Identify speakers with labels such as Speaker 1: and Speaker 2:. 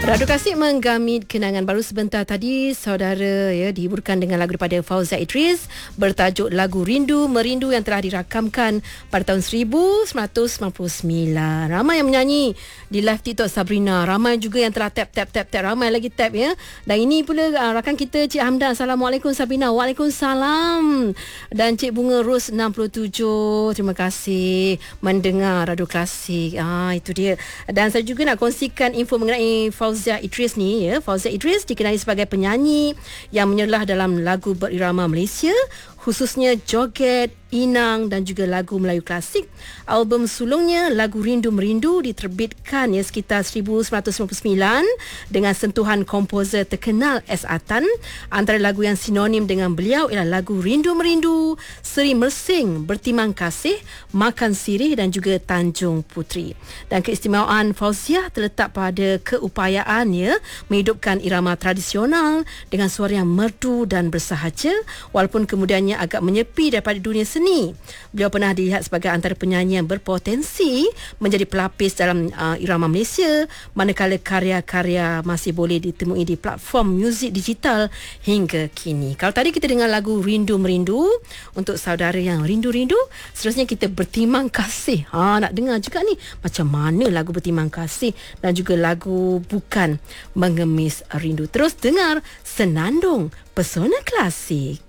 Speaker 1: Radu Kasih menggamit kenangan baru sebentar tadi. Saudara dihiburkan dengan lagu daripada Fauzia Idris bertajuk Lagu Rindu Merindu yang telah dirakamkan pada tahun 1999. Ramai yang menyanyi di live TikTok Sabrina. Ramai juga yang telah tap. Ramai lagi tap ya. Dan ini pula rakan kita Cik Hamdan. Assalamualaikum Sabrina. Waalaikumsalam. Dan Cik Bunga Ros 67. Terima kasih mendengar Radu Kasih. Itu dia. Dan saya juga nak kongsikan info mengenai Fauzia Idris ni ya. Fauzia Idris dikenali sebagai penyanyi yang menyerlah dalam lagu berirama Malaysia, khususnya joget, inang dan juga lagu Melayu klasik. Album sulungnya Lagu Rindu Merindu diterbitkan sekitar 1999 dengan sentuhan komposer terkenal S. Atan. Antara lagu yang sinonim dengan beliau ialah lagu Rindu Merindu, Seri Mersing, Bertimang Kasih, Makan Sirih dan juga Tanjung Puteri. Dan keistimewaan Fauzia terletak pada keupayaannya menghidupkan irama tradisional dengan suara yang merdu dan bersahaja, walaupun kemudiannya agak menyepi daripada dunia seni. Beliau pernah dilihat sebagai antara penyanyi yang berpotensi menjadi pelapis dalam irama Malaysia, manakala karya-karya masih boleh ditemui di platform muzik digital hingga kini. Kalau tadi kita dengar lagu Rindu Merindu, untuk saudara yang rindu-rindu, seterusnya kita Bertimang Kasih. Nak dengar juga ni macam mana lagu Bertimang Kasih dan juga lagu Bukan Mengemis Rindu. Terus dengar Senandung Pesona Klasik.